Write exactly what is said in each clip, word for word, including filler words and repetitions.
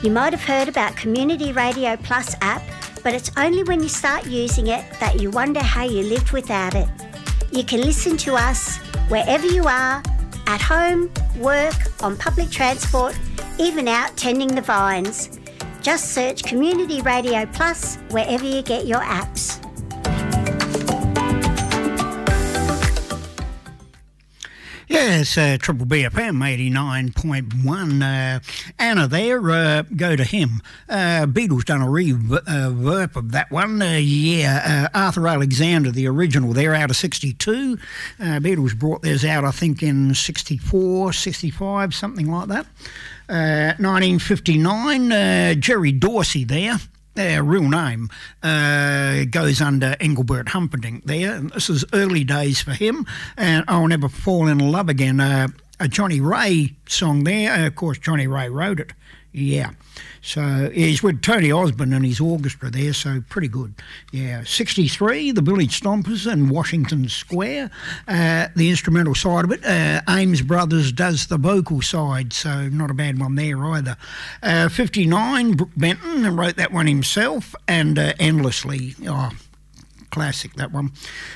You might have heard about Community Radio Plus app, but it's only when you start using it that you wonder how you lived without it. You can listen to us wherever you are, at home, work, on public transport, even out tending the vines. Just search Community Radio Plus wherever you get your apps. Yes, uh, Triple B F M eighty-nine point one. Uh, Anna there, uh, go to him. Uh, Beatles done a reverb of that one. Uh, yeah, uh, Arthur Alexander, the original there, out of sixty-two. Uh, Beatles brought theirs out, I think, in sixty-four, sixty-five, something like that. Uh, nineteen fifty-nine, uh, Jerry Dorsey there. Their real name uh, goes under Engelbert Humperdinck there. This is early days for him, and I'll Never Fall in Love Again. Uh, a Johnny Ray song there. Uh, of course, Johnny Ray wrote it. Yeah. So he's with Tony Osborne and his orchestra there, so pretty good. Yeah. sixty-three, the Village Stompers in Washington Square. Uh, the instrumental side of it, uh, Ames Brothers does the vocal side, so not a bad one there either. Uh, fifty-nine, Brook Benton wrote that one himself, and uh, Endlessly. Oh, classic, that one.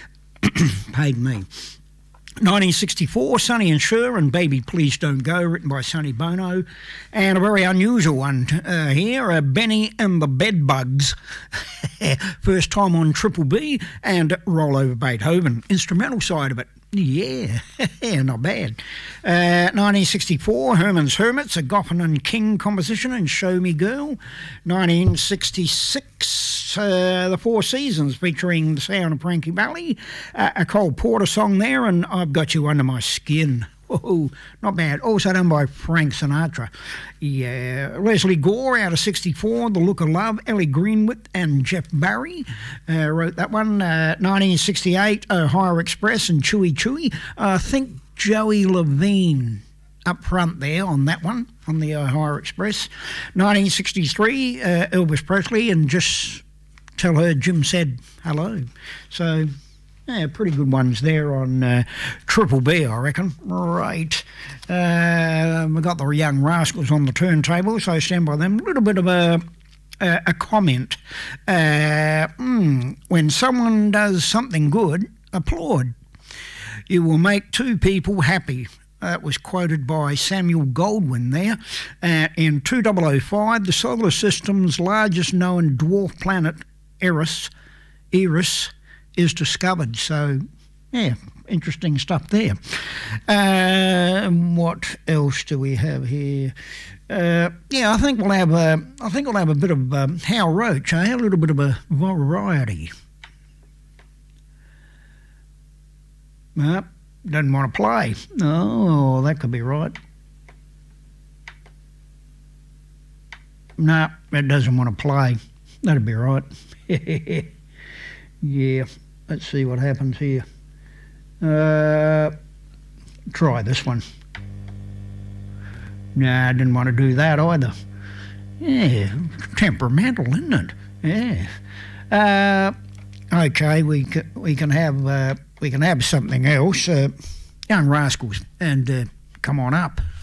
Paid me. nineteen sixty-four, Sonny and Cher and Baby Please Don't Go, written by Sonny Bono. And a very unusual one uh, here, uh, Benny and the Bedbugs. First time on Triple B, and Roll Over Beethoven, instrumental side of it. Yeah, not bad. Uh, nineteen sixty-four, Herman's Hermits, a Goffin and King composition, and Show Me Girl. nineteen sixty-six, uh, The Four Seasons, featuring the sound of Frankie Valli. Uh, a Cole Porter song there, and I've Got You Under My Skin. Oh, not bad. Also done by Frank Sinatra. Yeah. Leslie Gore out of sixty-four, The Look of Love. Ellie Greenwood and Jeff Barry uh, wrote that one. Uh, nineteen sixty-eight, Ohio Express and Chewy Chewy. Uh, I think Joey Levine up front there on that one, on the Ohio Express. nineteen sixty-three, uh, Elvis Presley and Just Tell Her Jim Said Hello. So... yeah, pretty good ones there on uh, Triple B, I reckon. Right. Uh, we've got the Young Rascals on the turntable, so stand by them. A little bit of a, a, a comment. Uh, mm, when someone does something good, applaud. You will make two people happy. That was quoted by Samuel Goldwyn there. Uh, in two thousand five, the solar system's largest known dwarf planet, Eris, Eris, is discovered. So, yeah, interesting stuff there. Uh, what else do we have here? Uh, yeah, I think we'll have a. I think we'll have a bit of um, Hal Roach. Eh? A little bit of a variety. No, doesn't want to play. Oh, that could be right. No, it doesn't want to play. That'd be right. Yeah. Let's see what happens here. Uh, try this one. Nah, I didn't want to do that either. Yeah, temperamental, isn't it? Yeah. Uh, okay, we can, we can have uh, we can have something else. Uh, Young Rascals, and uh, come on up.